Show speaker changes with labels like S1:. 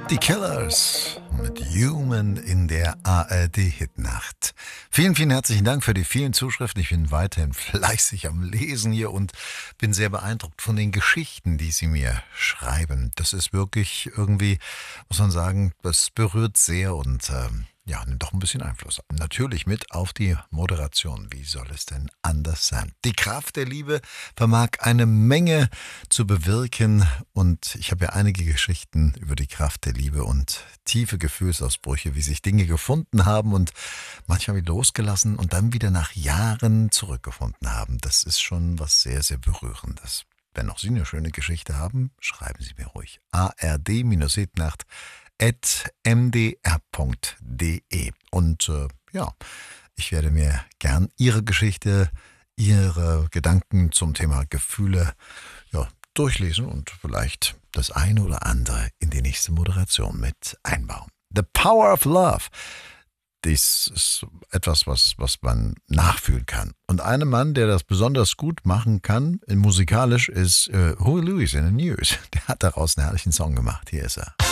S1: Die Killers mit Human in der ARD-Hitnacht. Vielen, vielen herzlichen Dank für die vielen Zuschriften. Ich bin weiterhin fleißig am Lesen hier und bin sehr beeindruckt von den Geschichten, die Sie mir schreiben. Das ist wirklich irgendwie, muss man sagen, das berührt sehr und ja, nimmt doch ein bisschen Einfluss. Natürlich mit auf die Moderation. Wie soll es denn anders sein? Die Kraft der Liebe vermag eine Menge zu bewirken und ich habe ja einige Geschichten über die Kraft der Liebe und tiefe Gefühlsausbrüche, wie sich Dinge gefunden haben und manchmal wieder losgelassen und dann wieder nach Jahren zurückgefunden haben. Das ist schon was sehr, sehr Berührendes. Wenn auch Sie eine schöne Geschichte haben, schreiben Sie mir ruhig. ard-hitnacht@mdr.de. Und ja, ich werde mir gern Ihre Geschichte, Ihre Gedanken zum Thema Gefühle ja, durchlesen und vielleicht das eine oder andere in die nächste Moderation mit einbauen. The Power of Love. Das ist etwas, was man nachfühlen kann. Und ein Mann, der das besonders gut machen kann, musikalisch, ist Huey Lewis in the News. Der hat daraus einen herrlichen Song gemacht. Hier ist er.